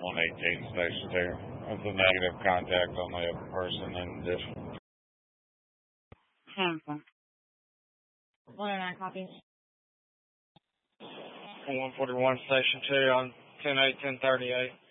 118 Station 2. That's a negative contact on the other person in addition. Okay. 109 copy. 141 Station 2 on 10/8/1038.